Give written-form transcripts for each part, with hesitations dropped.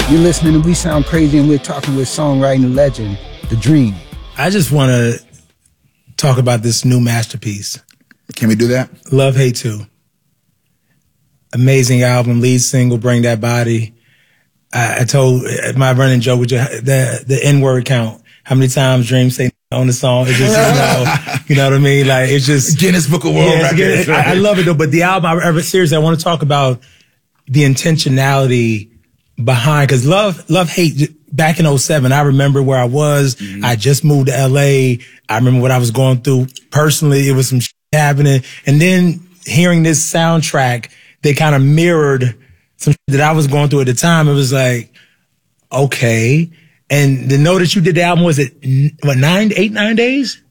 You're listening to We Sound Crazy, and we're talking with songwriting legend, The Dream. I just want to talk about this new masterpiece. Can we do that? Love, Hate 2. Amazing album, lead single, Bring That Body. I told my running joke with you, the N-word count. How many times Dream say on the song? It's just, you know what I mean? Like, it's just Guinness Book of World Records. I love it though, but the album, seriously, I want to talk about the intentionality behind, because Love, Hate, back in 07, I remember where I was. Mm-hmm. I just moved to LA. I remember what I was going through personally. It was some shit happening. And then hearing this soundtrack, they kind of mirrored some shit that I was going through at the time. It was like, okay. And to know that you did the album, was it, what, 9 days?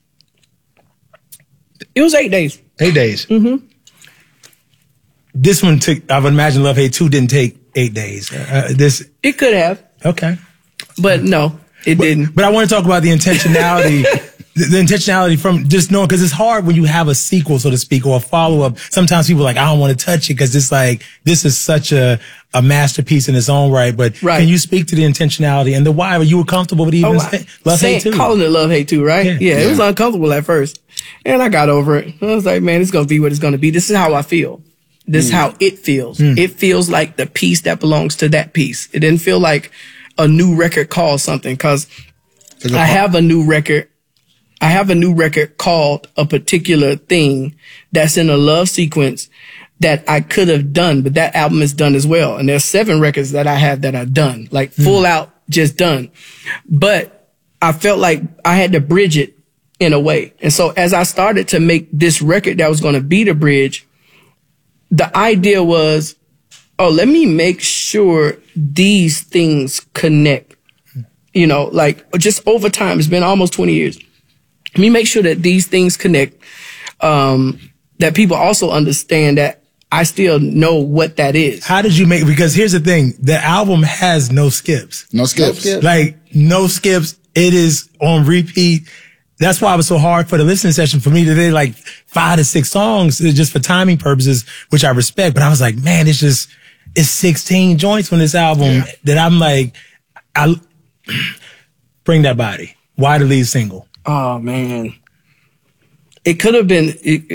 It was 8 days. 8 days. Mm-hmm. This one took, I would imagine Love, Hate 2 didn't take 8 days. It could have. Okay. But no, it didn't. But I want to talk about the intentionality, the intentionality from just knowing, because it's hard when you have a sequel, so to speak, or a follow-up. Sometimes people are like, I don't want to touch it because it's like, this is such a masterpiece in its own right. But Can you speak to the intentionality and the why? Were you comfortable with even Love, Hate 2? Calling it Love, Hate 2, right? Yeah, it was uncomfortable at first. And I got over it. I was like, man, it's going to be what it's going to be. This is how I feel. This is how it feels. It feels like the piece that belongs to that piece. It didn't feel like a new record called something, because I have a new record. I have a new record called a particular thing that's in a love sequence that I could have done, but that album is done as well. And there's 7 records that I have that are done, like full out, just done. But I felt like I had to bridge it in a way. And so as I started to make this record that was going to be the bridge, the idea was, oh, let me make sure these things connect. You know, like just over time, it's been almost 20 years. Let me make sure that these things connect, that people also understand that I still know what that is. How did you make, because here's the thing, the album has no skips. No skips. Like, no skips. It is on repeat. That's why it was so hard for the listening session for me today, like 5 to 6 songs, just for timing purposes, which I respect. But I was like, man, it's 16 joints on this album that I'm like, Bring That Body. Why the lead single? Oh man. It could have been,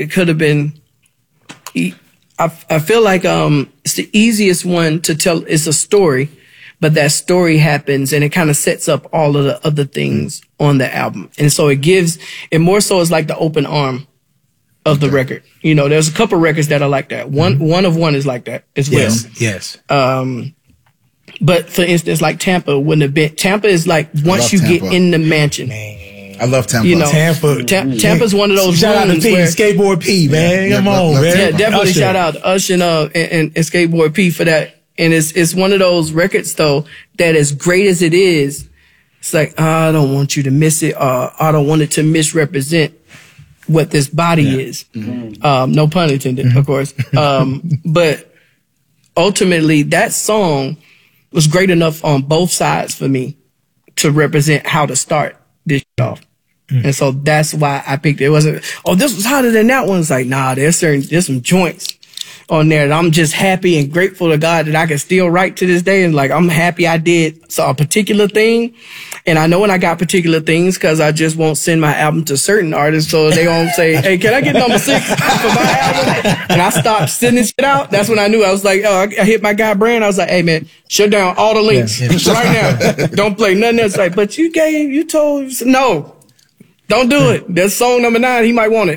I feel like, it's the easiest one to tell. It's a story, but that story happens and it kind of sets up all of the other things on the album. And so it more so is like the open arm of the record. You know, there's a couple records that are like that. One of One is like that as well. Yes. But for instance, like Tampa wouldn't have been. Tampa is like once you get in the mansion. Man, I love Tampa. You know, Tampa's one of those shout out to rooms P, where Skateboard P, man. Come on, man. Yeah, definitely shout out to Usher and Skateboard P for that. And it's one of those records though that, as great as it is, it's like, I don't want you to miss it. I don't want it to misrepresent what this body is. Mm-hmm. No pun intended, of course. But ultimately that song was great enough on both sides for me to represent how to start this off. And so that's why I picked it. It wasn't, oh, this was harder than that one. It's like, nah, there's some joints on there that I'm just happy and grateful to God that I can still write to this day. And like, I'm happy I did a particular thing. And I know when I got particular things, cause I just won't send my album to certain artists. So they won't say, hey, can I get number 6 for my album? And I stopped sending shit out. That's when I knew. I was like, oh, I hit my guy Brand. I was like, hey man, shut down all the links right now. Don't play nothing else. Like, but you told, no, don't do it. That's song number 9. He might want it.